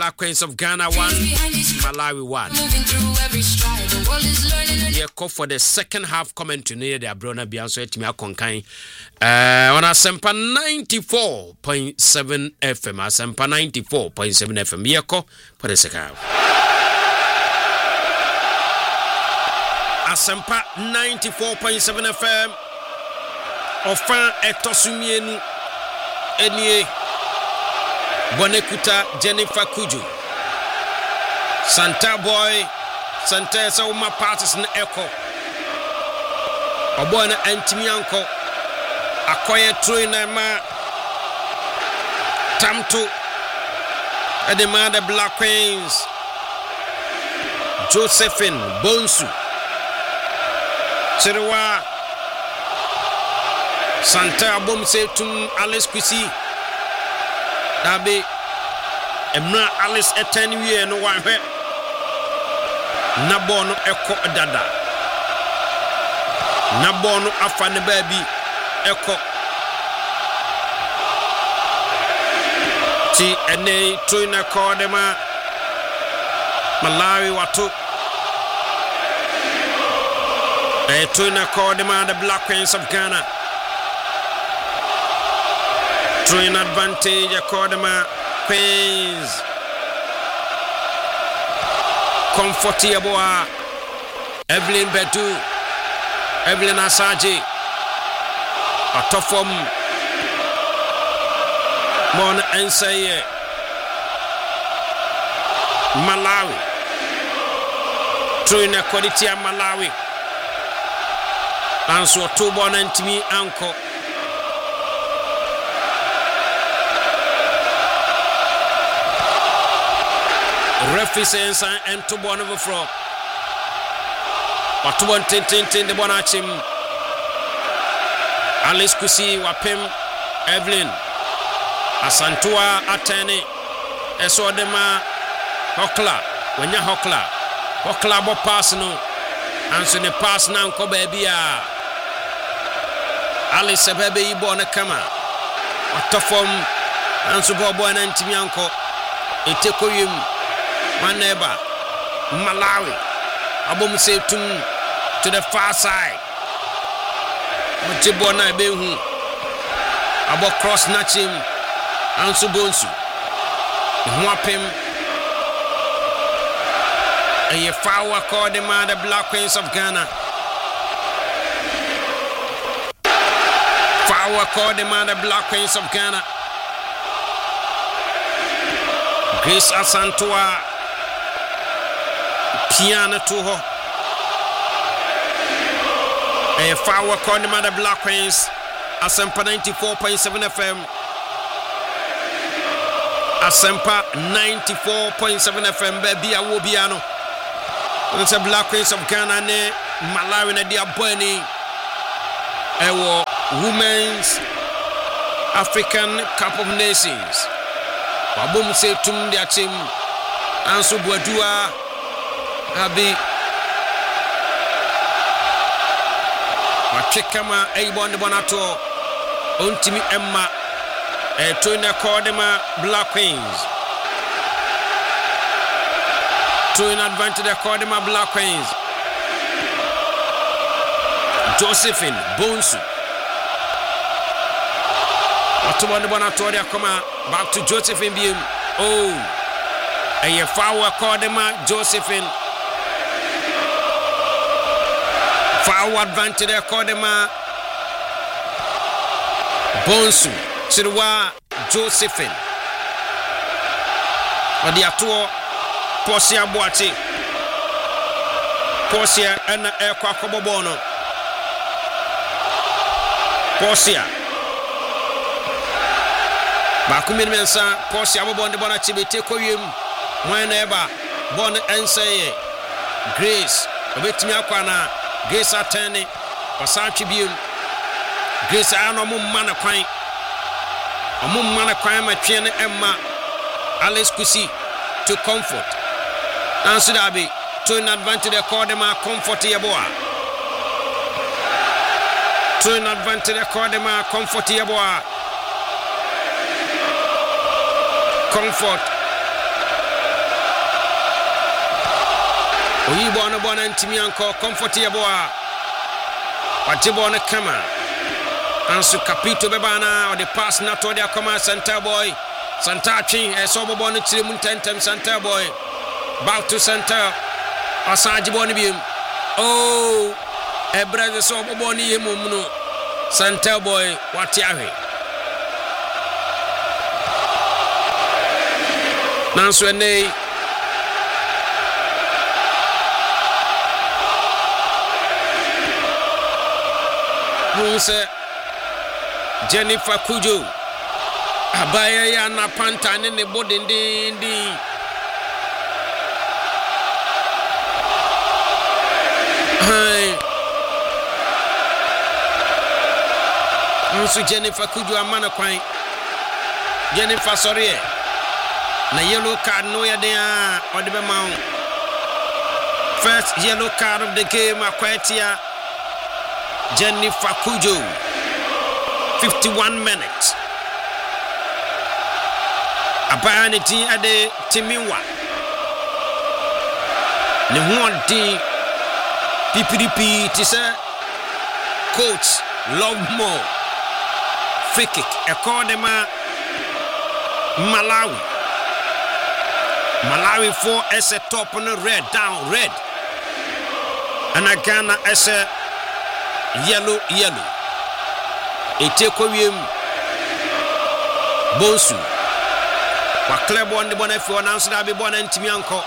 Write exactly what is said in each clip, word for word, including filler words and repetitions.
Black Queens of Ghana one, Malawi one. Yeah, call for the second half commentary near the Abrona Bianso Etimia Konkai. Uh, on Asempa ninety-four point seven F M, Asempa ninety-four point seven F M. Yeah, call for the second half. Asempa ninety-four point seven F M. Enfin, Etosumienu Enie Bonekuta Jennifer Kuju Santa Boy Santa Sauma Parties in Echo Obona Antimianko Akoye Truinama Tamtu Edema the Black Queens Josephine Bonsu Chirwa Santa Bom Setum Alice Kwisi Dabe Emra Alice Etenwie no wanhwe Nabo no eko dada Nabo no afa ne baabi eko Ti ene toina kodema Malawi watu E toina kodema the Black Queens of Ghana Throwing advantage, Akordema Queens. Comfortable. Evelyn Bedu. Evelyn Asaji. A tough one. Mon Ensaye. Malawi. Throwing a quality of Malawi. And so two born and to me, uncle. Referee says and to one of the floor. But one tin tin tin the one at him. Alice Kusi Wapim Evelyn Asantua Atene Esodema Hokla when you Hokla Hokla bo pass no answer the pass now ko baby Alice baby born a kama atofom answer bo bo na ntimianko etekoyim Maneba, Malawi, Abom Setum to the far side. Mutibona Behu, Abo cross Nachim, Ansu Bonsu, Mwapim, a Yefawa called the man the Black Queens of Ghana. Fawa called the man the Black Queens of Ghana. Grace Asantua. Piano to her. A Fawa Condima the Black Queens. Asempa ninety-four point seven F M. Asempa ninety-four point seven F M. Baby Awobiano. It's a Black Queens of Ghana ne Malawi na dia bani. Ewo Women's African Cup of Nations. Wabum se tum dia team. Ansu Bwadua. Abi Wachekama Eibon de Bonato Untimi Emma Toina Cordema Black Queens Toina advantage the Cordema Black Queens Josephine Bonsu Watubon de Bonato they come back to Josephine Bium. Oh a Yefawa Cordema Josephine Forward advantage there Kodema Bonsu Sirwa Josephine Odiato Posia Boati Posia and Ekwa Kobobono Posia Bakumi Mensa Posia Bobon de Bonachi Teko Yim whenever Bon Ensaye Grace Obetimi Akwana Grace Atene, Pasa Tribune, Grace Ano Mumana Quine, a Mumana Quine, my trainer Emma, Alice Kusi to comfort. Answer Dabi to an advantage of Cordema comfortable. To an advantage of Cordema comfortable. Comfort. oyi bɔ no bɔ na ntimi anko comfortable a wagye bɔ no kama anso Capito bɛba na ɔde pass na to de akɔma center boy center atwe ɛsɛ ɔbɔ no tire mu ntɛntɛm center boy back to center asagye bɔ no biem oh ɛbrɛ sɛ ɔbɔ no yɛ mom no center boy wate ahwe nanso ɛnɛ Munse Jennifer Kujo abaya ya na panta ne ne bodendindi hai Munse Jennifer Kujo amana kwan Jennifer sorry na yellow card no ya de a ode be ma first yellow card of the game akwatia Jennifer Kujo fifty-one minutes abani ti ade timiwa ne hundi pipiripi ti se coach love more free kick ekodema Malawi Malawi for as a top on the red down red and Ghana as a yellow yellow etekowiem bonsu kwa club on the bonnet announce that be born ntimi anko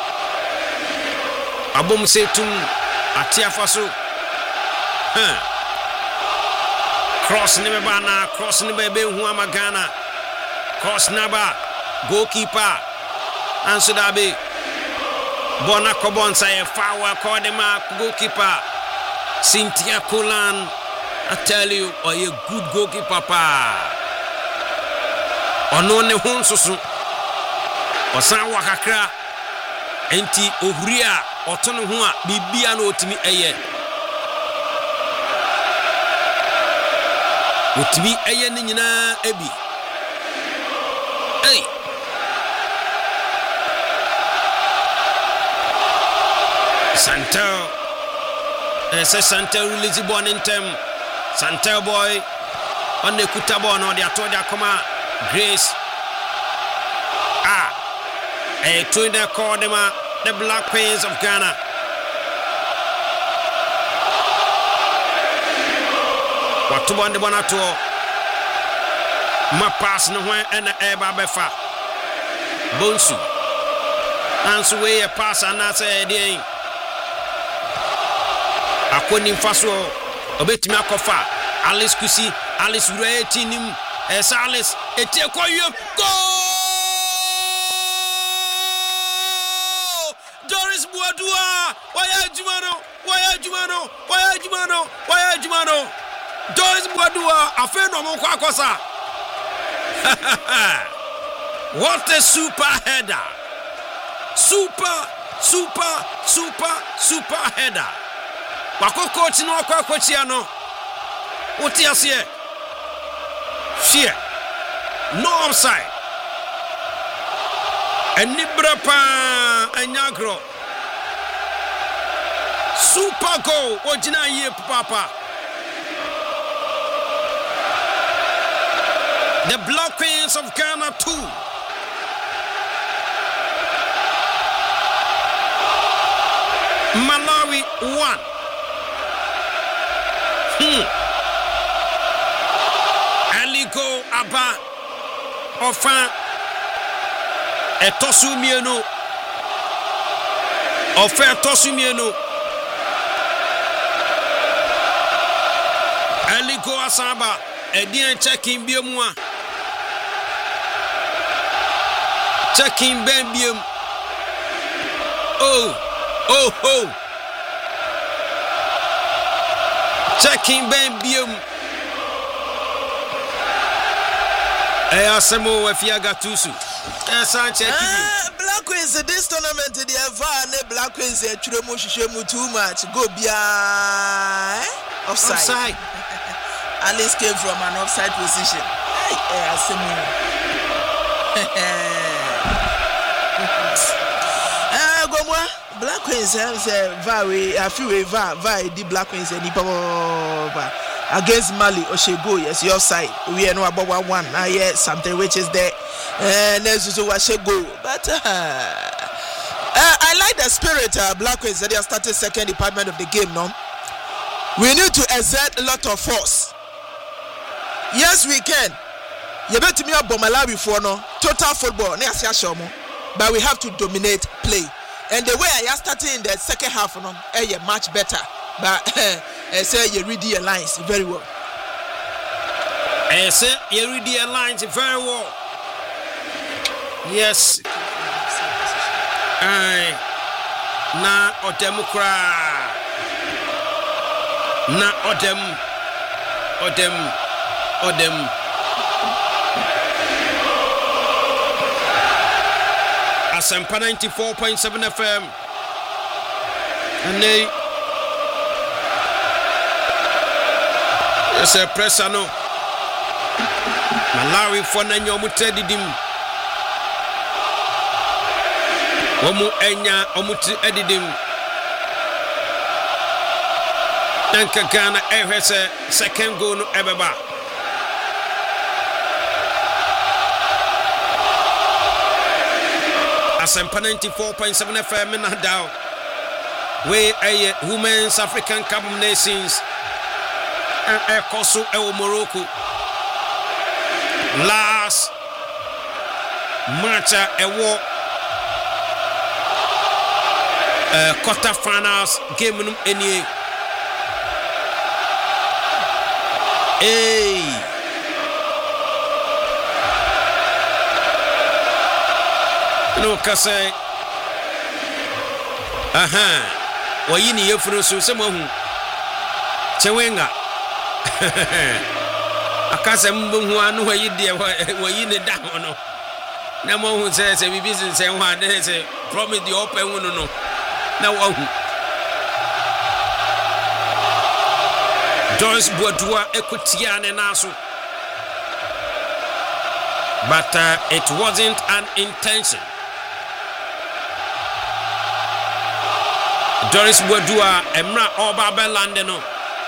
abom setum atiafaso huh cross ne be bana cross ne be be hu amagana cross naba goalkeeper anso that be bona kobonsa e foul call them goalkeeper Cynthia Kulan, I tell you, or a good goalkeeper, papa. Or no, ne honsusu. Or San Wakakra, Enti Ohria, or Tonuhua, Bibiano to me a year. Would be a year Nina Ebi. Hey. Santo. Ese Santa release born in tem Santa boy on the kutabo no dia to dia koma Grace ah eh to the call them the Black Queens of Ghana watu bonde bona to ma pass no when and e ba befa bonsu anso we a pass and na say dey akoni mfaso obetimi akofa Alice Kusi Alice Rueti nim es Alice etiekoyem goal Doris Buadua waya jumano waya jumano waya jumano waya jumano Doris Buadua afeno mo kwa kosa what a super header super super super super header Wako coach no kwa coach ya no Uti asiye Shie No offside Enibra pa Enyagro Super goal Ojina ye papa The Black Queens of Ghana two Malawi one Hmm. Aliko Aba Enfin Etosu mieno Enfin Etosu mieno Aliko Asaba Edien checking biomwa Checking ben biom Oh Oh oh Checking Ben Bium. Ayasemo Wafiaga Tusu. Ah, Black Queens this tournament the ever Black Queens actually mu too much. Go bia offside. Offside. Alice came from an offside position. Hey, Ayasemo. Eh, go moi. Black Queens say va we I feel we va va di Black Queens ni papa against Mali Oshego yes your side we know about one one now yeah something which is there and there's also Oshego but uh, uh, I like the spirit uh, Black Queens that they are starting second department of the game no we need to exert a lot of force yes we can you bet me about Malawi for no total football ne asia shomo but we have to dominate play and the way I started in the second half no eh much better but I say you read the lines very well. I say you read the lines very well. Yes. I na odemukra. Na odem. Odem. Odem. Asempa ninety-four point seven F M. And they Yes, a pressure no. Malawi for na nyomu edidim. Omu enya omuti edidim. Nanka Ghana ehwese second goal no ebeba. Asempa ninety-four point seven F M na down. We a Women's African Cup of Nations. Ekosu ewo Morocco last match ewo uh, quarter finals game num enie hey no kase aha wayini yefuro so se mahu chewenga akase mbunhu anu wayi de wayi ne da hono na mo hu se se bibi se ho ade se promise the open hunu no na wo hu Doris Boadua ekutia ne naso but uh, it wasn't an intention. Doris Boadua emra oba belande no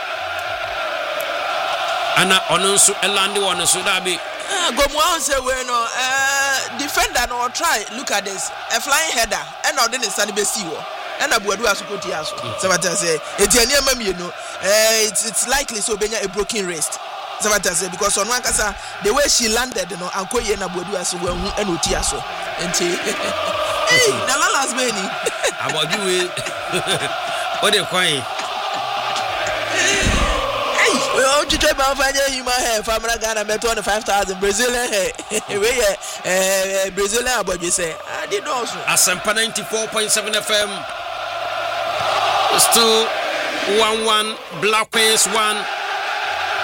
ana onunsu elande won so da be gomu say we no uh defender no try look at this a flying header and no dey stand be see wo and Boadu asukoti aso sabata say etiani amamie no uh it's it's likely so benya a broken wrist sabata say because on one kasa the way she landed no ankoye na Boadu aso wan hu and oti aso enti hey na lalas be ni about you we o de kwan well, you try to find a human hair, Famara Ghana, met twenty-five thousand Brazilian hair. We Brazilian, about you say, I did also. Asempa ninety-four point seven F M. Still one one, Black Queens one.